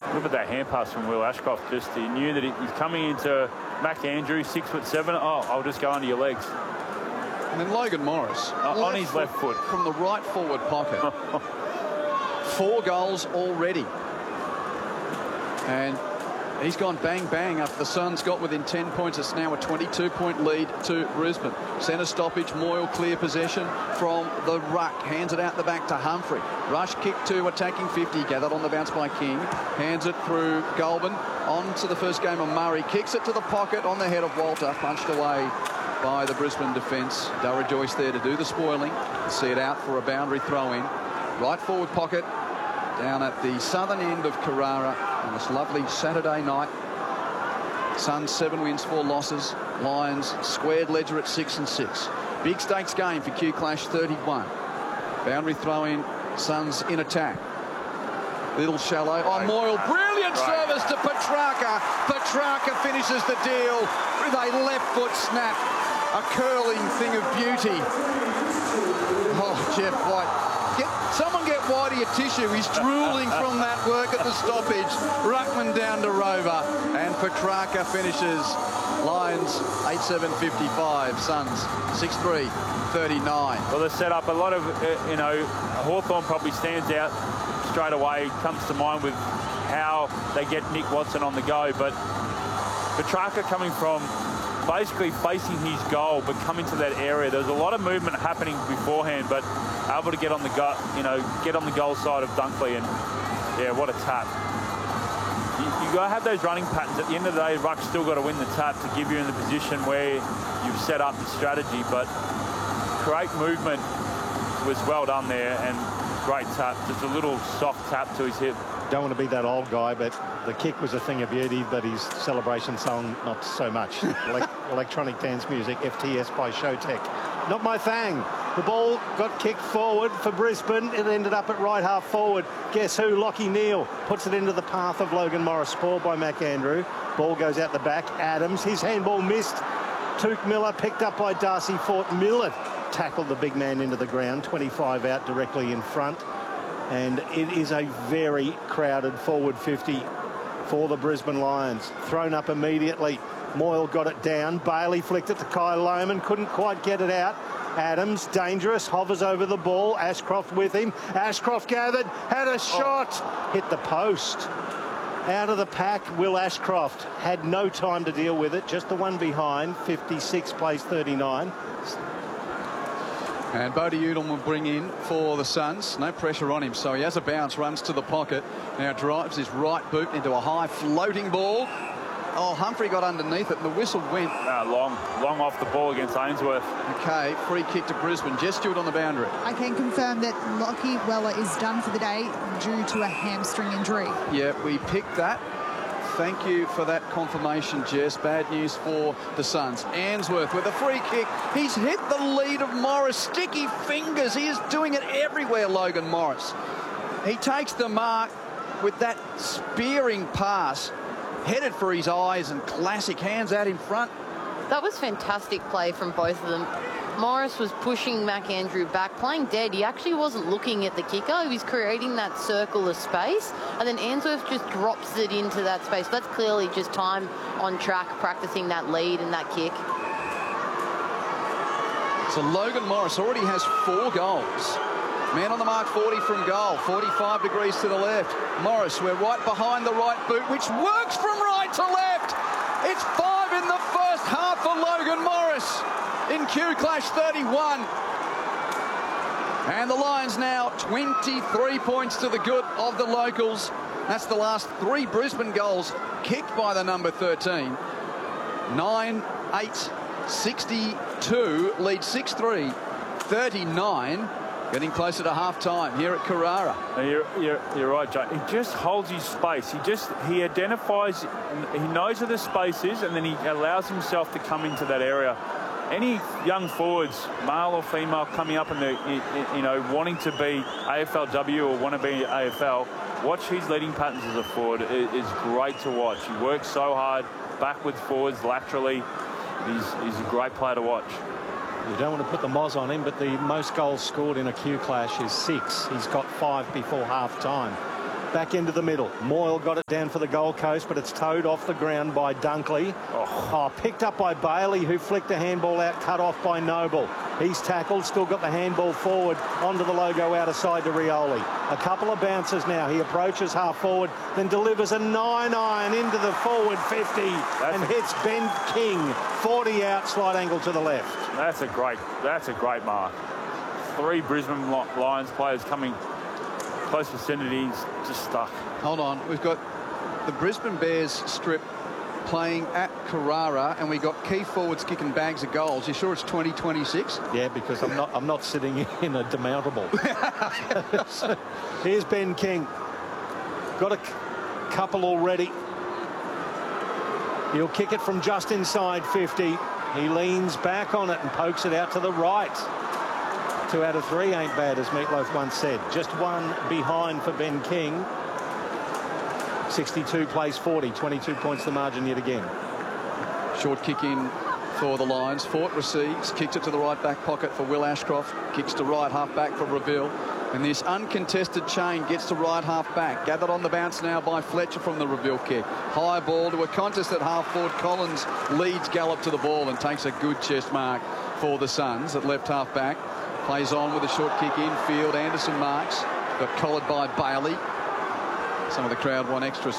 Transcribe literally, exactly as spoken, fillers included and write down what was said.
Look at that hand pass from Will Ashcroft. Just he knew that he's coming into Mac Andrew, six foot seven. Oh, I'll just go under your legs. And then Logan Morris uh, on his left foot from the right forward pocket. Four goals already, and he's gone bang bang after the Suns got within ten points. It's now a twenty-two point lead to Brisbane. Centre stoppage, Moyle clear possession from the ruck. Hands it out the back to Humphrey. Rush kick to attacking fifty. Gathered on the bounce by King. Hands it through Goulburn. On to the first game of Murray. Kicks it to the pocket on the head of Walter. Punched away by the Brisbane defence. Darragh Joyce there to do the spoiling. See it out for a boundary throw-in. Right forward pocket down at the southern end of Carrara on this lovely Saturday night. Suns seven wins, four losses. Lions squared ledger at six and six. Big stakes game for Q Clash thirty-one. Boundary throw-in. Suns in attack. Little shallow on Moyle. Brilliant right. service to Petrarca. Petrarca finishes the deal with a left foot snap. A curling thing of beauty. Oh, Jeff White. Get, someone get Whitey a tissue. He's drooling from that work at the stoppage. Ruckman down to Rover. And Petrarca finishes. Lions eight seven fifty-five. Suns six three thirty-nine. Well, the setup, a lot of, uh, you know, Hawthorn probably stands out straight away. Comes to mind with how they get Nick Watson on the go. But Petrarca coming from basically facing his goal, but coming to that area. There's a lot of movement happening beforehand, but able to get on the gut, you know, get on the goal side of Dunkley, and yeah, what a tap. You, you got to have those running patterns. At the end of the day, Ruck's still got to win the tap to give you in the position where you've set up the strategy, but great movement was well done there, and great tap. Just a little soft tap to his hip. Don't want to be that old guy, but the kick was a thing of beauty, but his celebration song, not so much. Elect electronic dance music, F T S by Showtech. Not my thing. The ball got kicked forward for Brisbane. It ended up at right half forward. Guess who? Lockie Neal puts it into the path of Logan Morris. Ball by Mac Andrew. Ball goes out the back. Adams, his handball missed. Touk Miller picked up by Darcy Fort. Miller tackled the big man into the ground. twenty-five out directly in front. And it is a very crowded forward fifty for the Brisbane Lions. Thrown up immediately. Moyle got it down. Bailey flicked it to Kyle Lohman. Couldn't quite get it out. Adams, dangerous, hovers over the ball. Ashcroft with him. Ashcroft gathered, had a shot. Oh. Hit the post. Out of the pack, Will Ashcroft had no time to deal with it. Just the one behind. fifty-six plays thirty-nine. And Bodie Udall will bring in for the Suns. No pressure on him, so he has a bounce, runs to the pocket. Now drives his right boot into a high floating ball. Oh, Humphrey got underneath it, and the whistle went. Uh, long, long off the ball against Ainsworth. Okay, free kick to Brisbane. Jess Stewart on the boundary. I can confirm that Lockie Weller is done for the day due to a hamstring injury. Yeah, we picked that. Thank you for that confirmation, Jess. Bad news for the Suns. Ainsworth with a free kick. He's hit the lead of Morris. Sticky fingers. He is doing it everywhere, Logan Morris. He takes the mark with that spearing pass. Headed for his eyes and classic hands out in front. That was fantastic play from both of them. Morris was pushing Mac Andrew back, playing dead. He actually wasn't looking at the kicker. He was creating that circle of space, and then Ainsworth just drops it into that space. That's clearly just time on track, practicing that lead and that kick. So Logan Morris already has four goals. Man on the mark, forty from goal, forty-five degrees to the left. Morris, we're right behind the right boot, which works from right to left. It's five in the first half for Logan Morris in Q Clash thirty-one. And the Lions now twenty-three points to the good of the locals. That's the last three Brisbane goals kicked by the number thirteen. nine eight sixty-two, lead six three, thirty-nine. Getting closer to half-time here at Carrara. You're, you're, you're right, Jay. He just holds his space. He just, he identifies, he knows where the space is, and then he allows himself to come into that area. Any young forwards, male or female, coming up in the, you know, wanting to be A F L W or want to be A F L, watch his leading patterns as a forward. It is great to watch. He works so hard, backwards, forwards, laterally. He's, he's a great player to watch. You don't want to put the moz on him, but the most goals scored in a Q Clash is six. He's got five before half-time. Back into the middle. Moyle got it down for the Gold Coast, but it's towed off the ground by Dunkley. Oh, oh picked up by Bailey, who flicked the handball out, cut off by Noble. He's tackled, still got the handball forward onto the logo outer side to Rioli. A couple of bounces now. He approaches half forward, then delivers a nine iron into the forward fifty that's and a, hits Ben King. forty out, slight angle to the left. That's a great, that's a great mark. Three Brisbane Lions players coming close vicinities, just stuck. Hold on, we've got the Brisbane Bears strip playing at Carrara, and we got key forwards kicking bags of goals. You sure it's twenty twenty-six? Yeah, because I'm not I'm not sitting in a demountable. So, here's Ben King. Got a couple already. He'll kick it from just inside fifty. He leans back on it and pokes it out to the right. Two out of three ain't bad, as Meatloaf once said. Just one behind for Ben King. sixty-two plays forty, twenty-two points the margin yet again. Short kick in for the Lions. Fort receives, kicks it to the right back pocket for Will Ashcroft, kicks to right half back for Reville. And this uncontested chain gets to right half back. Gathered on the bounce now by Fletcher from the Reville kick. High ball to a contest at half forward. Collins leads Gallop to the ball and takes a good chest mark for the Suns at left half back. Plays on with a short kick infield. Anderson marks. Got collared by Bailey. Some of the crowd want extra